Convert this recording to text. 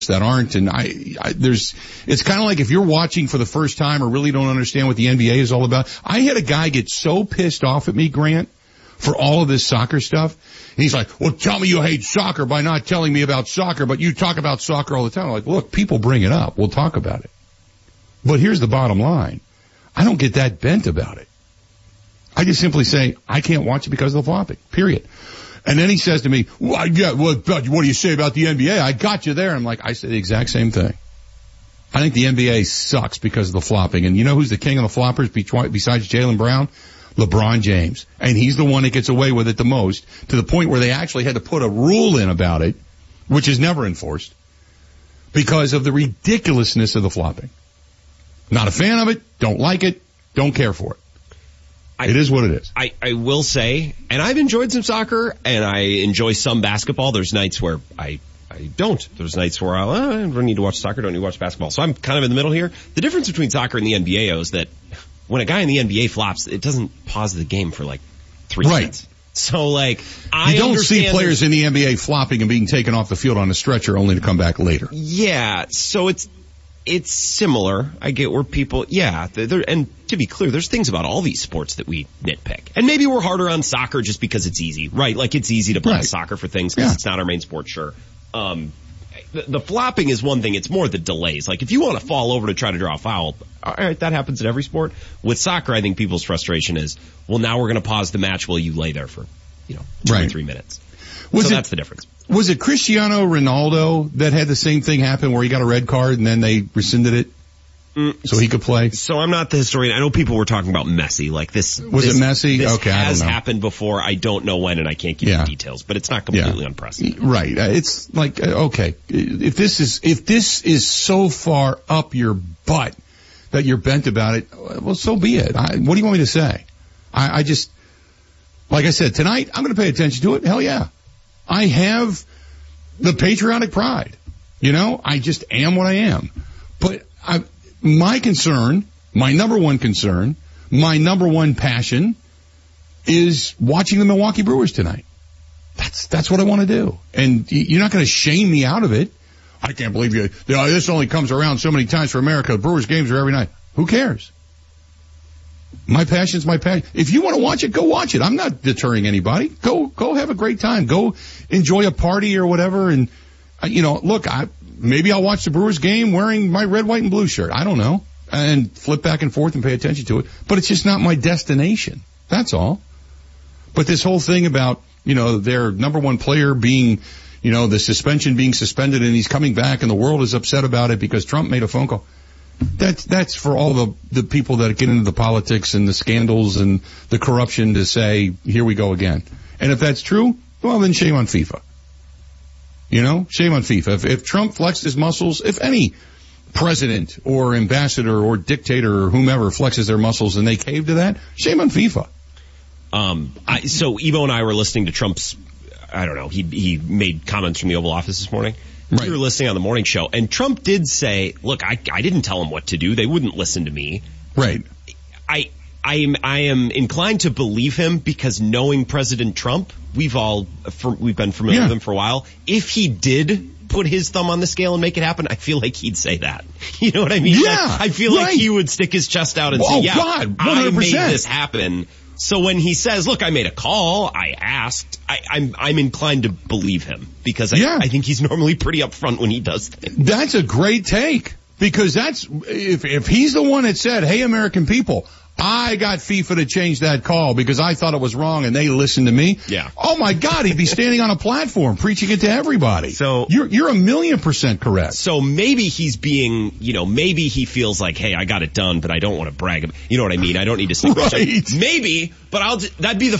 that aren't, and it's kind of like if you're watching for the first time or really don't understand what the NBA is all about. I had a guy get so pissed off at me, Grant, for all of this soccer stuff. He's like, well, tell me you hate soccer by not telling me about soccer, but you talk about soccer all the time. I'm like, look, people bring it up. We'll talk about it. But here's the bottom line. I don't get that bent about it. I just simply say, I can't watch it because of the flopping, period. And then he says to me, well, yeah, what do you say about the NBA? I got you there. I'm like, I say the exact same thing. I think the NBA sucks because of the flopping. And you know who's the king of the floppers besides Jaylen Brown? LeBron James. And he's the one that gets away with it the most, to the point where they actually had to put a rule in about it, which is never enforced, because of the ridiculousness of the flopping. Not a fan of it, don't like it, don't care for it. It is what it is. I will say, and I've enjoyed some soccer, and I enjoy some basketball. There's nights where I don't. There's nights where I don't need to watch soccer, don't need to watch basketball. So I'm kind of in the middle here. The difference between soccer and the NBA is that when a guy in the NBA flops, it doesn't pause the game for like 3 minutes. So like, you don't see players in the NBA flopping and being taken off the field on a stretcher only to come back later. Yeah, so it's similar. I get where people, and to be clear, there's things about all these sports that we nitpick. And maybe we're harder on soccer just because it's easy, right? Like it's easy to blame soccer for things because it's not our main sport, sure. The flopping is one thing, it's more the delays. Like if you want to fall over to try to draw a foul, all right, that happens in every sport. With soccer, I think people's frustration is, well, now we're going to pause the match while you lay there for, 2 or 3 minutes. That's the difference. Was it Cristiano Ronaldo that had the same thing happen where he got a red card and then they rescinded it so he could play? So I'm not the historian. I know people were talking about Messi. Like this. Was it Messi? This okay, has I don't know. happened before. I don't know when and I can't give you the details, but it's not completely unprecedented. Right. It's like, okay, if this is so far up your butt that you're bent about it, well, so be it. What do you want me to say? I just, like I said, tonight I'm going to pay attention to it. Hell yeah. I have the patriotic pride. I just am what I am. But my concern, my number one concern, my number one passion is watching the Milwaukee Brewers tonight. That's what I want to do. And you're not going to shame me out of it. I can't believe you. This only comes around so many times for America. The Brewers games are every night. Who cares? My passion's my passion. If you want to watch it, go watch it. I'm not deterring anybody. Go have a great time. Go enjoy a party or whatever. And, look, maybe I'll watch the Brewers game wearing my red, white, and blue shirt. I don't know. And flip back and forth and pay attention to it. But it's just not my destination. That's all. But this whole thing about, their number one player being, the suspension being suspended and he's coming back and the world is upset about it because Trump made a phone call. That's for all the people that get into the politics and the scandals and the corruption to say, here we go again. And if that's true, well, then shame on FIFA. Shame on FIFA. If Trump flexed his muscles, if any president or ambassador or dictator or whomever flexes their muscles and they cave to that, shame on FIFA. So Evo and I were listening to Trump's, I don't know, he made comments from the Oval Office this morning. Right. We were listening on the morning show, and Trump did say, look, I didn't tell them what to do. They wouldn't listen to me. Right. I am inclined to believe him because knowing President Trump, we've been familiar with him for a while. If he did put his thumb on the scale and make it happen, I feel like he'd say that. You know what I mean? Yeah. I feel like he would stick his chest out and say, God, 100%. I made this happen. So when he says, look, I made a call, I asked, I'm inclined to believe him because I think he's normally pretty upfront when he does things. That's a great take because if he's the one that said, hey, American people, I got FIFA to change that call because I thought it was wrong and they listened to me. Yeah. Oh my God, he'd be standing on a platform preaching it to everybody. So you're 1,000,000% correct. So maybe he's being, maybe he feels like, hey, I got it done, but I don't want to brag. You know what I mean? I don't need to say right. Maybe, but that'd be the